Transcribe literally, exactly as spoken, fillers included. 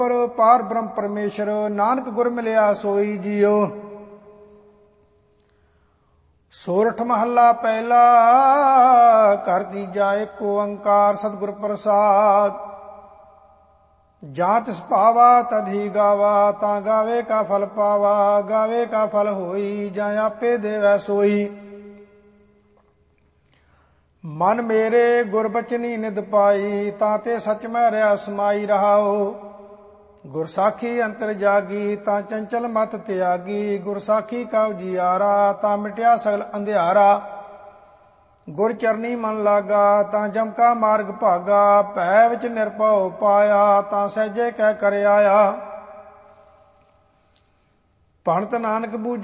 ਪਾਰ ਬ੍ਰਹਮ ਪਰਮੇਸ਼ਰ, ਨਾਨਕ ਗੁਰ ਮਿਲਿਆ ਸੋਈ ਜੀਓ। ਸੋਰਠ ਮਹੱਲਾ ਪਹਿਲਾ। ਘਰ ਤੀਜਾ ਏਕ ਓੰਕਾਰ ਸਤਿਗੁਰ ਪ੍ਰਸਾਦ। ਜਾਂ ਤਿਸ ਭਾਵਾ ਤਧੀ ਗਾਵਾ, ਤਾਂ ਗਾਵੇ ਕਾ ਫਲ ਪਾਵਾ। ਗਾਵੇ ਕਾ ਫਲ ਹੋਈ, ਜਾਂ ਆਪੇ ਦੇਵੈ ਸੋਈ। ਮਨ ਮੇਰੇ ਗੁਰ ਬਚਨੀ ਨਿਧ ਪਾਈ, ਤਾਂ ਤੇ ਸਚ ਮੈਂ ਰਿਆ ਸਮਾਈ ਰਹਾਓ। ਗੁਰ ਸਾਖੀ ਅੰਤਰ ਜਾਗੀ, ਤਾਂ ਚੰਚਲ ਮਤ ਤਿਆਗੀ। ਗੁਰ ਸਾਖੀ ਕਾ ਉਜਿਆਰਾ, ਤਾਂ ਮਿਟਿਆ ਸਗਲ ਅੰਧਿਆਰਾ। ਗੁਰ ਚਰਨੀ ਮਨ ਲਾਗਾ, ਤਾਂ ਜਮ ਕਾ ਮਾਰਗ ਭਾਗਾ। ਭੈ ਵਿੱਚ ਨਿਰਭਉ ਪਾਇਆ, ਤਾਂ ਸਹਿਜੇ ਕਹਿ ਕਰ ਆਇਆ। ਭਣਤ ਨਾਨਕ ਬੂਝੈ